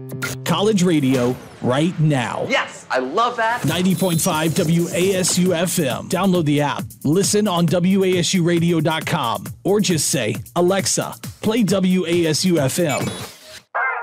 College radio right now. Yes, I love that. 90.5 WASU FM. Download the app. Listen on WASUradio.com or just say, Alexa, play WASU FM.